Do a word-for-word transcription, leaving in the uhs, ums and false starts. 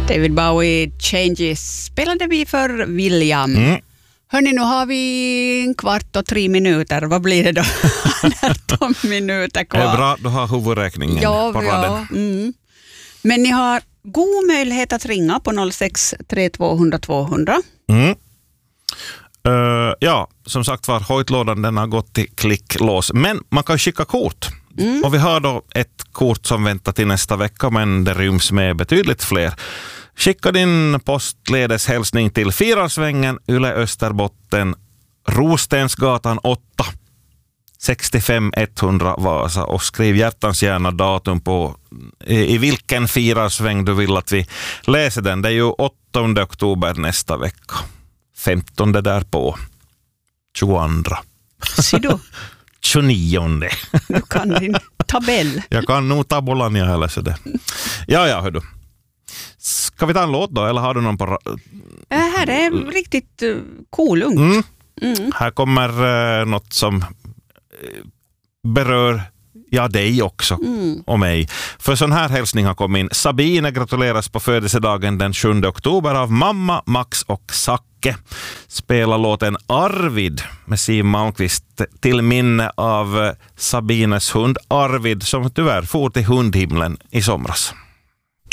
David Bowie, Changes spelade vi för William. Mm. Hörrni, nu har vi en kvart och tre minuter. Vad blir det då? arton minuter kvar. Det är bra, du har huvudräkningen ja, på raden. Ja, mm. Men ni har god möjlighet att ringa på noll sex tre två noll noll två noll noll. Mm. Uh, ja, som sagt var, hojtlådan den har gått till klicklås. Men man kan skicka kort. Mm. Och vi har då ett kort som väntar till nästa vecka, men det ryms med betydligt fler. Skicka din postledes hälsning till Firarsvängen, Yle Österbotten, Rostensgatan åtta, sextiofem etthundra Vasa, och skriv hjärtans gärna datum på i, i vilken Firarsväng du vill att vi läser den. Det är ju åttonde oktober nästa vecka. femtonde därpå. tjugoandra. Ser du? tjugonionde. Du kan din tabell. Jag kan nog tabullan jag heller så det. Ja, ja, hör du. Ska vi ta en låt då, eller har du någon på... Ra- äh, här är riktigt uh, cool, ungt. Mm. Mm. Här kommer uh, något som uh, berör ja, dig också mm. och mig. För sån här hälsning har kommit in. Sabine gratuleras på födelsedagen den sjunde oktober av mamma, Max och Sacke. Spelar låten Arvid med Siw Malmkvist till minne av Sabines hund Arvid som tyvärr for till hundhimlen i somras.